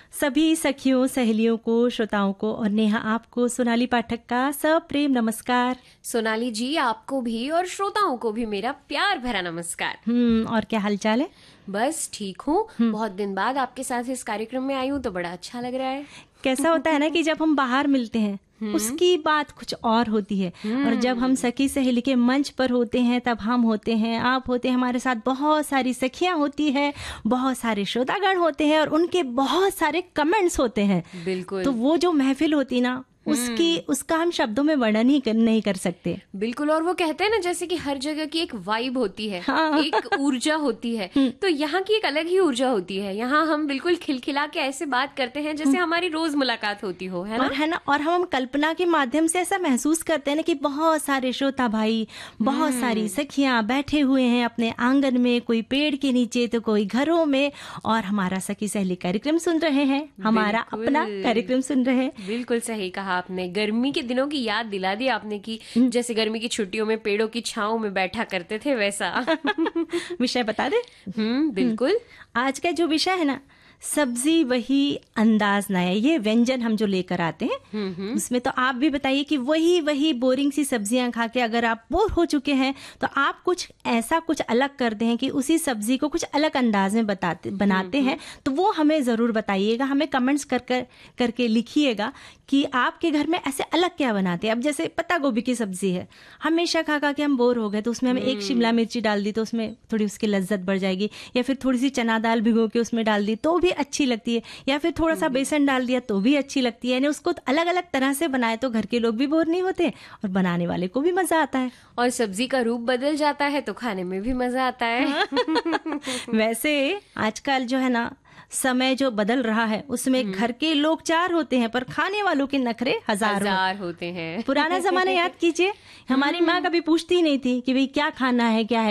सभी सखियों, सहेलियों को, श्रोताओं को और नेहा आपको सोनाली पाठक का सप्रेम नमस्कार। सोनाली जी आपको भी और श्रोताओं को भी मेरा प्यार भरा नमस्कार। और क्या हालचाल है? बस ठीक हूँ। बहुत दिन बाद आपके साथ इस कार्यक्रम में आई हूँ तो बड़ा अच्छा लग रहा है। कैसा होता है ना कि जब हम बाहर मिलते हैं उसकी बात कुछ और होती है और जब हम सखी सहेली के मंच पर होते हैं तब हम होते हैं, आप होते हैं, हमारे साथ बहुत सारी सखियां होती है, बहुत सारे श्रोतागण होते हैं और उनके बहुत सारे कमेंट्स होते हैं। बिल्कुल। तो वो जो महफिल होती ना उसका हम शब्दों में वर्णन ही नहीं कर सकते। बिल्कुल। और वो कहते हैं ना जैसे कि हर जगह की एक वाइब होती है, हाँ। एक ऊर्जा होती है, तो यहाँ की एक अलग ही ऊर्जा होती है। यहाँ हम बिल्कुल खिलखिला के ऐसे बात करते हैं जैसे हमारी रोज मुलाकात होती हो, है ना? और हम कल्पना के माध्यम से ऐसा महसूस करते हैं ना कि बहुत सारे श्रोता भाई, बहुत सारी सखियां बैठे हुए हैं अपने आंगन में, कोई पेड़ के नीचे तो कोई घरों में, और हमारा सखी सहेली कार्यक्रम सुन रहे हैं, हमारा अपना कार्यक्रम सुन रहे हैं। बिल्कुल सही कहा आपने। गर्मी के दिनों की याद दिला दी आपने कि जैसे गर्मी की छुट्टियों में पेड़ों की छांव में बैठा करते थे, वैसा। विषय बता दे। बिल्कुल। आज का जो विषय है ना, सब्जी वही अंदाज नया, ये व्यंजन हम जो लेकर आते हैं उसमें तो आप भी बताइए कि वही बोरिंग सी सब्जियां खा के अगर आप बोर हो चुके हैं तो आप कुछ ऐसा कुछ अलग करते हैं कि उसी सब्जी को कुछ अलग अंदाज में बनाते हैं, तो वो हमें जरूर बताइएगा, हमें कमेंट्स करके लिखिएगा कि आपके घर में ऐसे अलग क्या बनाते हैं। अब जैसे पत्ता गोभी की सब्जी है, हमेशा खा के हम बोर हो गए तो उसमें हमें एक शिमला मिर्ची डाल दी तो उसमें थोड़ी उसकी लज्जत बढ़ जाएगी, या फिर थोड़ी सी चना दाल भिगो के उसमें डाल दी तो भी अच्छी लगती है, या फिर थोड़ा सा बेसन डाल दिया तो भी अच्छी लगती है। यानी उसको अलग अलग तरह से बनाए तो घर के लोग भी बोर नहीं होते और बनाने वाले को भी मजा आता है, और सब्जी का रूप बदल जाता है तो खाने में भी मजा आता है। वैसे आजकल जो है ना समय जो बदल रहा है उसमें घर के लोग 4 होते हैं पर खाने वालों के नखरे हजार होते हैं। पुराना जमाना याद कीजिए, हमारी माँ कभी पूछती नहीं थी कि भाई क्या खाना है क्या है,